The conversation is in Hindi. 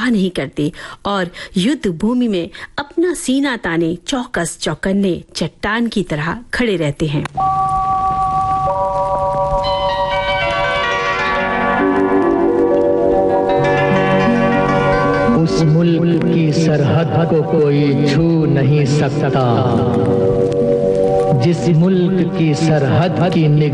परवाह नहीं करते और युद्ध भूमि में अपना सीना ताने चौकस चौकन्ने चट्टान की तरह खड़े रहते हैं। उस मुल्क की सरहद को कोई छू नहीं सकता, जिस मुल्क की सरहद की